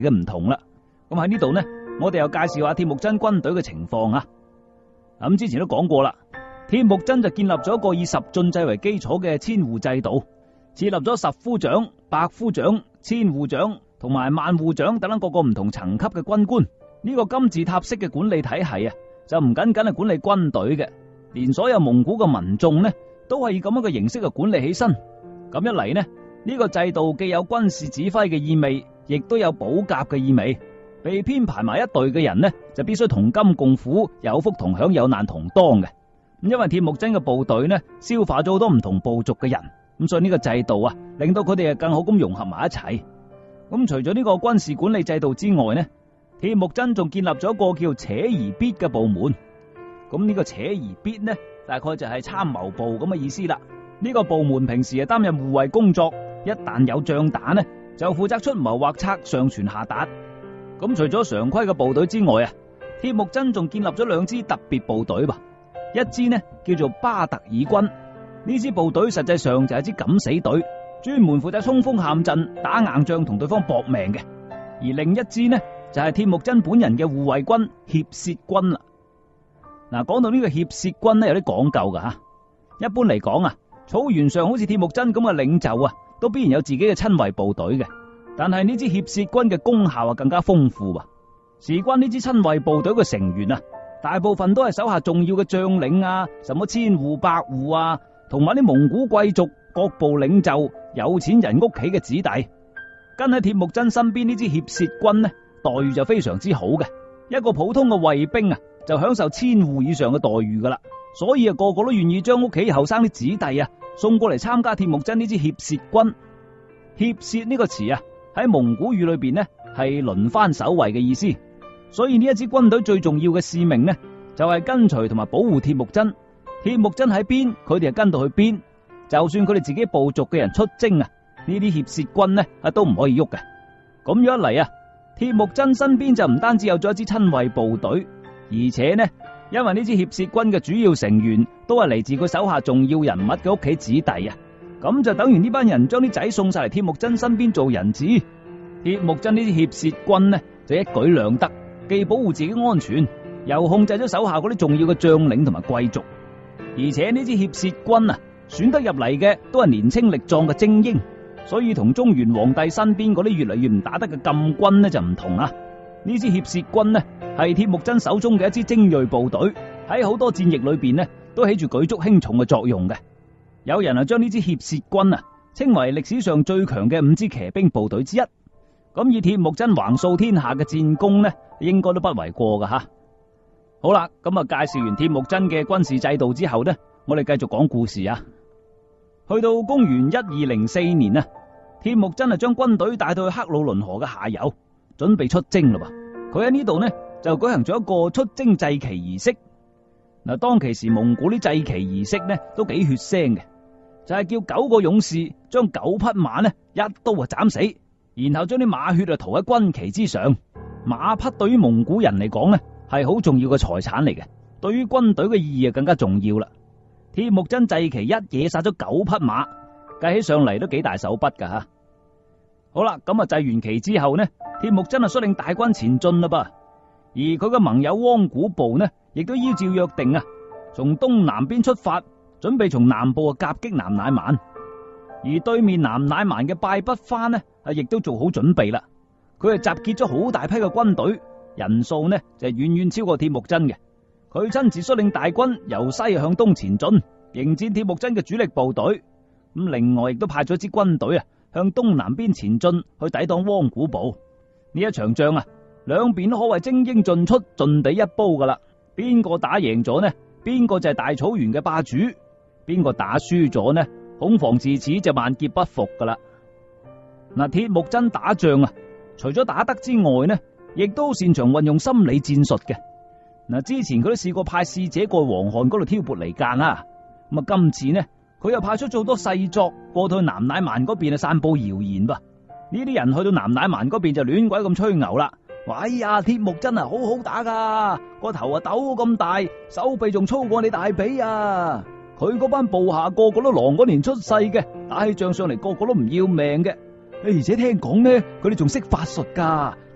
嘅唔同啦。咁喺呢度呢，我哋又介紹下鐵木真軍隊嘅情況啊。咁之前都講過啦，鐵木真就建立咗一個以十進制為基礎嘅千戶制度，設立咗十夫長、百夫長、千戶長同埋萬戶長等等各個唔同層級嘅軍官。呢個金字塔式嘅管理體系啊，就唔僅僅係管理軍隊嘅，連所有蒙古嘅民眾呢，都係以咁樣嘅形式去管理起身。咁一嚟呢，呢個制度既有軍事指揮嘅意味，亦都有保甲嘅意味。被編排埋一隊嘅人呢，就必須同甘共苦，有福同享，有難同當嘅。因為鐵木真嘅部隊呢，消化咗好多唔同部族嘅人，咁所以呢個制度啊，令到佢哋更好咁融合埋一齊。咁除咗呢個軍事管理制度之外呢，鐵木真仲建立咗一個叫扯夷必嘅部門。咁呢個扯夷必呢，大概就係參謀部咁嘅意思啦。呢個部門平時係擔任護衛工作，一旦有仗打呢，就負責出謀劃策，上傳下達。咁除咗常規嘅部隊之外啊，鐵木真仲建立咗兩支特別部隊噃。一支呢叫做巴特爾軍，呢支部隊實際上就係支敢死隊，專門負責衝鋒陷陣、打硬仗同對方搏命嘅。而另一支呢就係鐵木真本人嘅護衛軍協攝軍啦。嗱，講到呢個協攝軍呢，有啲講究噶吓。一般嚟講啊，草原上好似鐵木真咁嘅領袖啊，都必然有自己嘅親衛部隊嘅。但係呢支協攝軍嘅功效啊更加豐富啊！事關呢支親衛部隊嘅成員啊，大部分都係手下重要嘅將領啊，什麼千戶百戶啊，同埋啲蒙古貴族、各部領袖、有錢人屋企嘅子弟。跟喺鐵木真身邊呢支協攝軍呢，待遇就非常之好嘅。一個普通嘅衛兵啊，就享受千戶以上嘅待遇噶啦。所以啊，個個都願意將屋企後生啲子弟啊送過嚟參加鐵木真呢支協攝軍。協攝呢個詞啊，喺蒙古語裏邊呢係輪番守衛嘅意思。所以呢一支軍隊最重要嘅使命呢，就係跟隨同埋保護鐵木真。鐵木真喺邊，佢哋就跟到去邊。就算佢哋自己部族嘅人出征啊，呢啲協攝軍呢都唔可以喐嘅。咁樣一嚟啊，鐵木真身邊就唔單止有咗一支親衛部隊，而且呢，因為呢支協攝軍嘅主要成員都係嚟自佢手下重要人物嘅屋企子弟啊，咁就等於呢班人將啲仔送晒嚟鐵木真身邊做人質。鐵木真呢啲協攝軍呢就一舉兩得，既保護自己安全，又控制咗手下嗰啲重要嘅將領同埋貴族。而且呢支協攝軍啊，選得入嚟嘅都係年輕力壯嘅精英，所以同中原皇帝身邊嗰啲越嚟越唔打得嘅禁軍呢就唔同啊。呢支協攝軍呢係鐵木真手中嘅一支精銳部隊，喺好多戰役裏邊呢都起住舉足輕重嘅作用嘅。有人啊將呢支協攝軍啊稱為歷史上最強嘅5支騎兵部隊之一。咁以鐵木真橫掃天下嘅戰功呢，應該都不為過噶吓。好啦，咁啊介紹完鐵木真嘅軍事制度之後呢，我哋繼續講故事啊。去到公元1204年啊，鐵木真啊將軍隊帶到去克魯倫河嘅下游，準備出征啦噃。佢喺呢度呢就舉行咗一個出征祭旗儀式。嗱，當其時蒙古啲祭旗儀式呢都幾血腥嘅，就係叫9個勇士將9匹馬呢一刀啊斬死，然後將啲馬血啊塗喺軍旗之上。馬匹對於蒙古人嚟講呢係好重要嘅財產嚟嘅，對於軍隊嘅意義啊更加重要啦。鐵木真祭旗一嘢殺咗9匹馬，計起上嚟都幾大手筆噶吓。好啦，咁啊祭完旗之後呢，鐵木真啊率領大軍前進啦噃。而佢嘅盟友汪古部呢，亦都依照約定啊，從東南邊出發，準備從南部啊夾擊南乃曼。而對面南乃曼嘅拜筆番呢，亦都做好準備啦。佢係集結咗好大批嘅軍隊，人數呢就遠遠超過鐵木真嘅。佢親自率領大軍由西向東前進，迎戰鐵木真嘅主力部隊。咁另外亦都派咗支軍隊啊向東南邊前進，去抵擋汪古部。呢一場仗啊，兩邊都可謂精英盡出，盡地一煲噶啦。邊個打贏咗呢？邊個就係大草原嘅霸主；邊個打輸咗呢？恐防自此就萬劫不復噶啦。嗱，鐵木真打仗啊，除咗打得之外呢，亦都擅長運用心理戰術嘅。嗱，之前佢都試過派使者過黃漢嗰度挑撥離間啦。咁啊，今次呢，佢又派出咗好多細作過到去南乃曼嗰邊啊，散布謠言噃。呢啲人去到南乃曼嗰邊就亂鬼咁吹牛啦。話哎呀，鐵木真係好好打噶，個頭啊豆咁大，手臂仲粗過你大髀啊！佢嗰班部下個個都狼嗰年出世嘅，打起仗上嚟個個都唔要命嘅。而且聽講呢，佢哋仲識法術噶，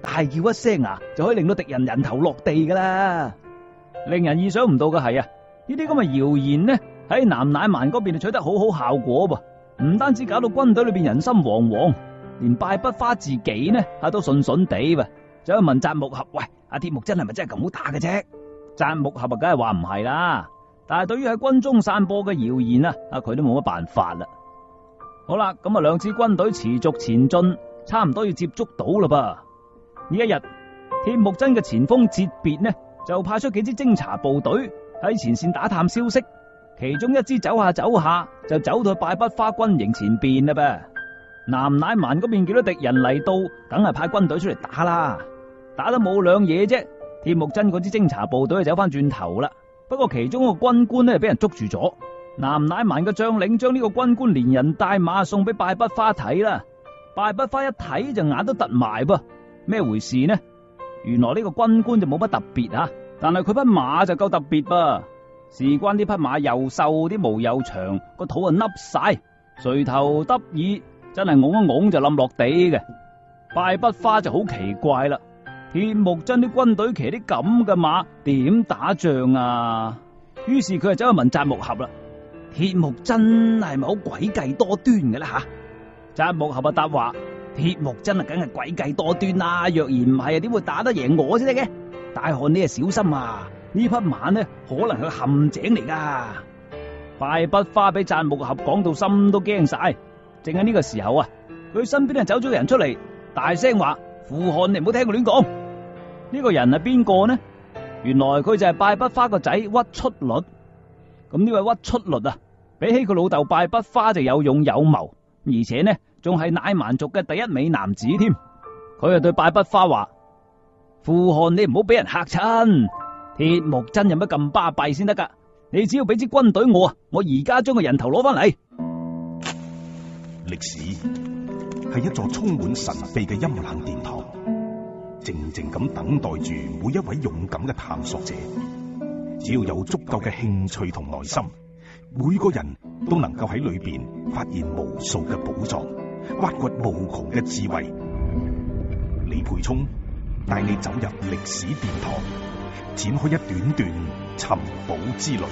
大叫一聲啊，就可以令到敵人人頭落地噶啦。令人意想唔到嘅係啊，呢啲咁嘅謠言呢喺南乃曼嗰邊就取得好好效果噃，唔單止搞到軍隊裏邊人心惶惶，連拜筆花自己呢都順順地噃，就去問札木合：喂，阿鐵木真係咪真係咁好打嘅啫？札木合梗係話唔係啦，但係對於喺軍中散播嘅謠言啊，佢都冇乜辦法啦。好啦，咁啊兩支軍隊持續前進，差唔多要接觸到啦噃。呢一日，鐵木真嘅前鋒哲別呢就派出幾支偵察部隊喺前線打探消息，其中一支走下走下就走到拜筆花軍營前邊啦噃。南乃曼嗰邊見到敵人嚟到，梗係派軍隊出嚟打啦。打得冇兩嘢啫，鐵木真嗰支偵察部隊就走翻轉頭啦。不過其中一個軍官呢俾人捉住咗，南乃曼嘅將領將呢個軍官連人帶馬送俾拜筆花睇啦。拜筆花一睇就眼都突埋噃，咩回事呢？原來呢個軍官就冇乜特別啊，但係佢匹馬就夠特別噃。事關呢匹馬又瘦，啲毛又長，個肚啊凹晒，垂頭耷耳，真係拱一拱就冧落地嘅。拜筆花就好奇怪啦，鐵木真啲軍隊騎啲咁嘅馬點打仗啊？於是佢就走去問札木合啦：鐵木真係咪好詭計多端嘅咧吓？札木合答話：鐵木真梗係詭計多端啦，若然唔係點會打得贏我先得嘅？大漢你啊小心啊，呢匹馬呢可能係陷阱嚟噶。拜筆花俾札木合講到心都驚晒，正喺呢個時候啊，佢身邊走咗個人出嚟，大聲話：傅漢，你唔好聽佢亂講。呢個人係邊個呢？原來佢就係拜筆花個仔屈出律。咁呢位屈出律啊，比起佢老豆拜筆花就有勇有謀，而且呢仲係乃蠻族嘅第一美男子添。佢就對拜筆花話：傅漢，你唔好俾人嚇親，鐵木真有乜咁巴閉先得噶？你只要俾支軍隊我啊，我而家將個人頭攞翻嚟。 歷史係一座充滿神秘嘅陰冷殿堂，靜靜咁等待住每一位勇敢嘅探索者。只要有足夠嘅興趣同耐心，每個人都能夠喺裏邊發現無數嘅寶藏，挖掘無窮嘅智慧。李培聰帶你走入歷史殿堂，展開一段段尋寶之旅。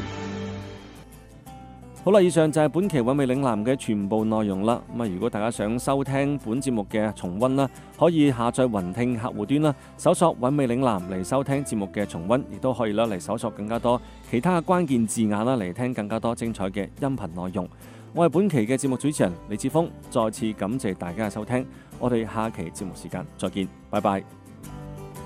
好啦，以上就係本期韻味嶺南嘅全部內容啦。咁啊，如果大家想收聽本節目嘅重溫啦，可以下載雲聽客戶端啦，搜索韻味嶺南嚟收聽節目嘅重溫，亦都可以啦嚟搜索更加多其他嘅關鍵字眼啦嚟聽更加多精彩嘅音頻內容。我係本期嘅節目主持人李志峰，再次感謝大家嘅收聽，我哋下期節目時間再見，拜拜。